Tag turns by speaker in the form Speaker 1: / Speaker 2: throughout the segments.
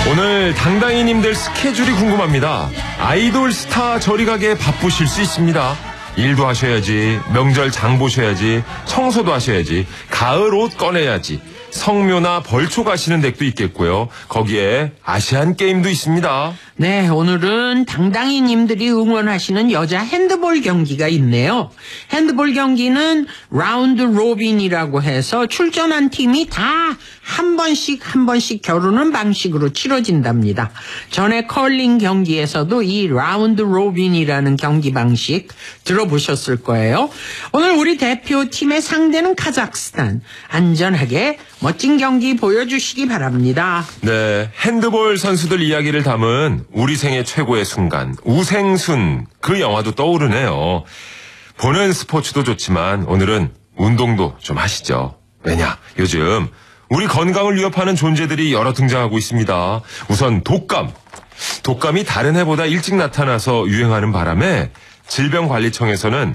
Speaker 1: 오늘 당당히님들 스케줄이 궁금합니다. 아이돌 스타 저리 가게 바쁘실 수 있습니다. 일도 하셔야지, 명절 장 보셔야지, 청소도 하셔야지, 가을 옷 꺼내야지, 성묘나 벌초 가시는 댁도 있겠고요. 거기에 아시안 게임도 있습니다.
Speaker 2: 네, 오늘은 당당히님들이 응원하시는 여자 핸드볼 경기가 있네요. 핸드볼 경기는 라운드 로빈이라고 해서 출전한 팀이 다 한 번씩 겨루는 방식으로 치러진답니다. 전에 컬링 경기에서도 이 라운드 로빈이라는 경기 방식 들어보셨을 거예요. 오늘 우리 대표팀의 상대는 카자흐스탄. 안전하게 멋진 경기 보여주시기 바랍니다.
Speaker 1: 네, 핸드볼 선수들 이야기를 담은 우리 생애 최고의 순간, 우생순, 그 영화도 떠오르네요. 보는 스포츠도 좋지만 오늘은 운동도 좀 하시죠. 왜냐, 요즘 우리 건강을 위협하는 존재들이 여러 등장하고 있습니다. 우선 독감. 독감이 다른 해보다 일찍 나타나서 유행하는 바람에 질병관리청에서는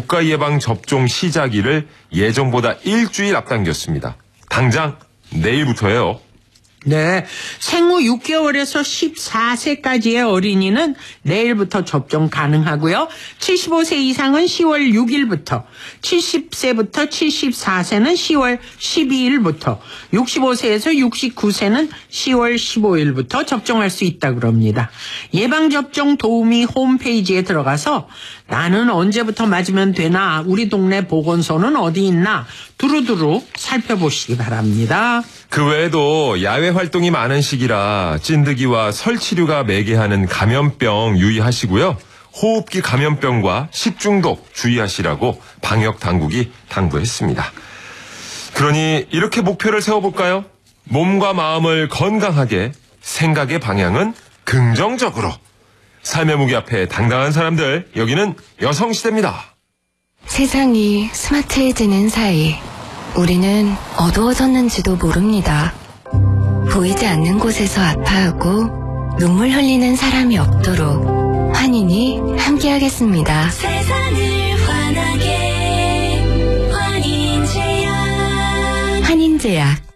Speaker 1: 국가예방접종 시작일을 예정보다 일주일 앞당겼습니다. 당장 내일부터예요.
Speaker 2: 네, 생후 6개월에서 14세까지의 어린이는 내일부터 접종 가능하고요. 75세 이상은 10월 6일부터, 70세부터 74세는 10월 12일부터, 65세에서 69세는 10월 15일부터 접종할 수 있다고 합니다. 예방접종 도우미 홈페이지에 들어가서 나는 언제부터 맞으면 되나, 우리 동네 보건소는 어디 있나 두루두루 살펴보시기 바랍니다.
Speaker 1: 그 외에도 야외 활동이 많은 시기라 찐드기와 설치류가 매개하는 감염병 유의하시고요. 호흡기 감염병과 식중독 주의하시라고 방역 당국이 당부했습니다. 그러니 이렇게 목표를 세워볼까요? 몸과 마음을 건강하게, 생각의 방향은 긍정적으로. 삶의 무게 앞에 당당한 사람들, 여기는 여성시대입니다.
Speaker 3: 세상이 스마트해지는 사이 우리는 어두워졌는지도 모릅니다. 보이지 않는 곳에서 아파하고 눈물 흘리는 사람이 없도록 환인이 함께하겠습니다.
Speaker 4: 세상을 환하게 환인제약.
Speaker 3: 환인제약